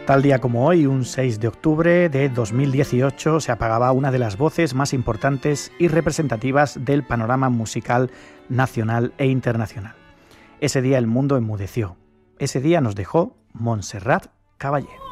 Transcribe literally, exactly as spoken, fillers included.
Tal día como hoy, un seis de octubre de dos mil dieciocho, se apagaba una de las voces más importantes y representativas del panorama musical nacional e internacional. Ese día el mundo enmudeció. Ese día nos dejó Montserrat Caballé.